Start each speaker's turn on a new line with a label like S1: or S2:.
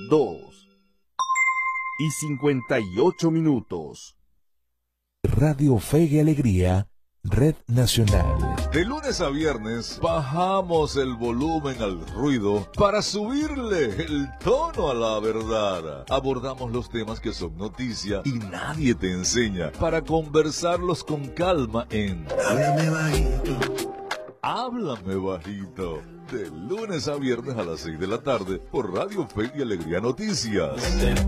S1: 2:58.
S2: Radio Fe y Alegría, Red Nacional.
S3: De lunes a viernes bajamos el volumen al ruido para subirle el tono a la verdad. Abordamos los temas que son noticia y nadie te enseña para conversarlos con calma en
S4: Háblame bajito.
S3: Háblame bajito. De lunes a viernes a las 6 de la tarde por Radio Fe y Alegría Noticias.